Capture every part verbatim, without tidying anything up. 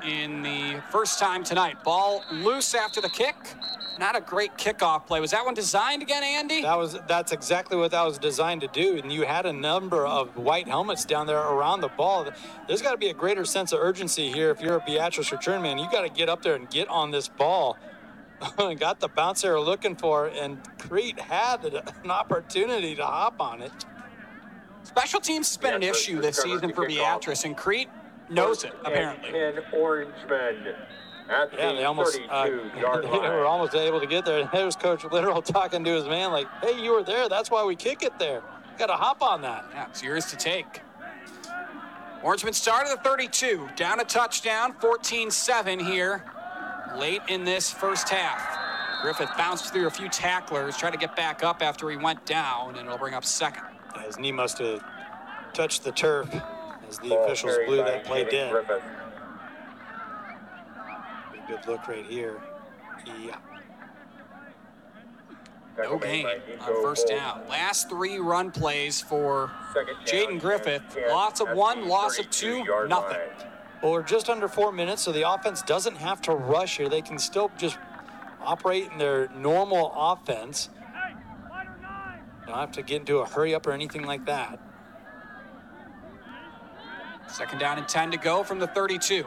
in the first time tonight. Ball loose after the kick. Not a great kickoff play. Was that one designed again, Andy? That was that's exactly what that was designed to do. And you had a number of white helmets down there around the ball. There's got to be a greater sense of urgency here. If you're a Beatrice return man, you got to get up there and get on this ball. Got the bounce they were looking for, and Crete had an opportunity to hop on it. Special teams has been an issue this season for Beatrice, and Crete knows it, apparently. Ken Orangeman. At yeah, they almost uh, they were almost able to get there. There was Coach Literal talking to his man like, hey, you were there. That's why we kick it there. Got to hop on that. Yeah, it's yours to take. Orangeman started at thirty-two. Down a touchdown, fourteen seven here late in this first half. Griffith bounced through a few tacklers, tried to get back up after he went down, and it'll bring up second. His knee must have touched the turf as the Ball officials blew that play dead. Griffith. Good look right here. Yeah. No gain on first down. Last three run plays for Jaden Griffith. Loss of one, loss of two, nothing. Well, we're just under four minutes, so the offense doesn't have to rush here. They can still just operate in their normal offense. Don't have to get into a hurry up or anything like that. Second down and ten to go from the thirty-two.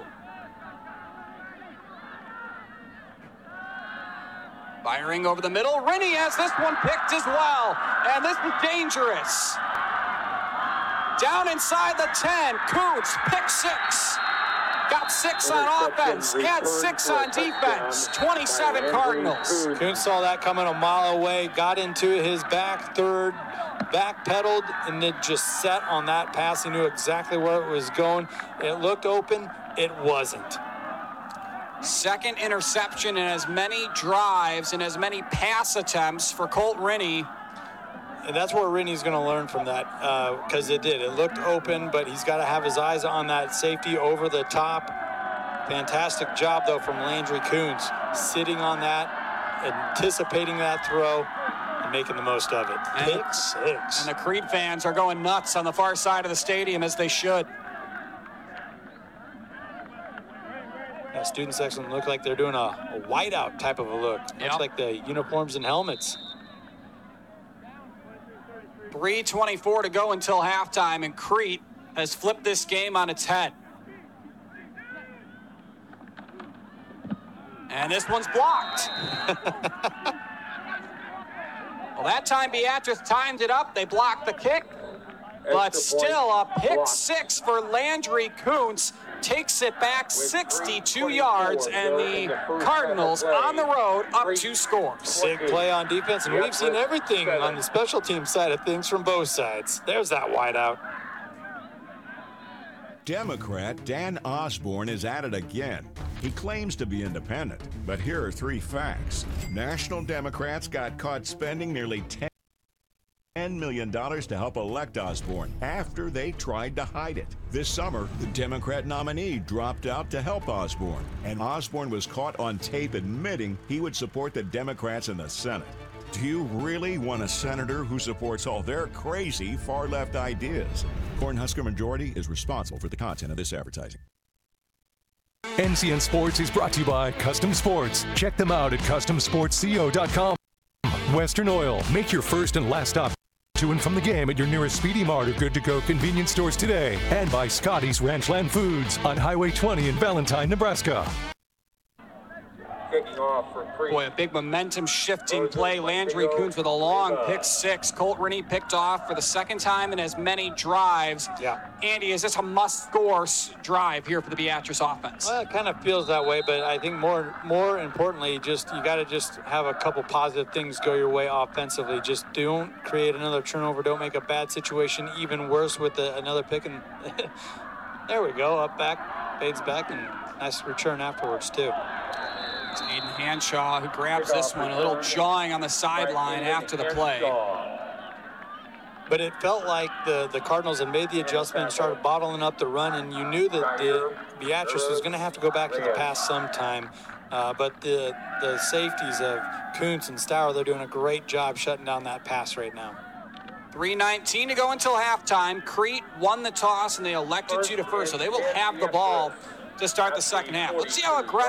Firing over the middle. Rennie has this one picked as well. And this is dangerous. Down inside the ten. Koontz, pick six. Got six on offense. Had six on defense. twenty-seven Cardinals. Koontz saw that coming a mile away. Got into his back third. Backpedaled and then just set on that pass. He knew exactly where it was going. It looked open. It wasn't. Second interception in as many drives and as many pass attempts for Colt Rennie. And that's where Rennie's going to learn from that, because uh, it did. It looked open, but he's got to have his eyes on that safety over the top. Fantastic job, though, from Landry Koontz, sitting on that, anticipating that throw, and making the most of it. And, Pick six. And the Crete fans are going nuts on the far side of the stadium, as they should. That student section look like they're doing a, a whiteout type of a look, yep. much like the uniforms and helmets. three twenty-four to go until halftime, and Crete has flipped this game on its head. And this one's blocked. Well, that time Beatrice timed it up. They blocked the kick, but still a pick six for Landry Koontz. Takes it back sixty-two yards, and the Cardinals on the road up two scores. Big play on defense, and we've seen everything on the special team side of things from both sides. There's that wideout. Democrat Dan Osborne is at it again. He claims to be independent, but here are three facts. National Democrats got caught spending nearly ten million dollars to help elect Osborne after they tried to hide it. This summer, the Democrat nominee dropped out to help Osborne, and Osborne was caught on tape admitting he would support the Democrats in the Senate. Do you really want a senator who supports all their crazy far-left ideas? Cornhusker Majority is responsible for the content of this advertising. N C N Sports is brought to you by Custom Sports. Check them out at custom sports co dot com. Western Oil. Make your first and last stop to and from the game at your nearest Speedy Mart or Good to Go convenience stores today. And by Scotty's Ranchland Foods on Highway twenty in Valentine, Nebraska. Kicking off for Crete. Boy, a big momentum-shifting play. Landry Koontz with a long pick six. Colt Rennie picked off for the second time in as many drives. Yeah. Andy, is this a must-score drive here for the Beatrice offense? Well, it kind of feels that way, but I think more more importantly, just you got to just have a couple positive things go your way offensively. Just don't create another turnover. Don't make a bad situation even worse with the, another pick. And there we go, up back, fades back, and nice return afterwards, too. It's Aiden Hanshaw who grabs this one, a little jawing on the sideline after the play. But it felt like the, the Cardinals had made the adjustment and started bottling up the run, and you knew that the Beatrice was going to have to go back to the pass sometime. Uh, but the the safeties of Koontz and Stauer, they're doing a great job shutting down that pass right now. three nineteen to go until halftime. Crete won the toss, and they elected to defer, so they will have the ball to start the second half. Let's see how aggressive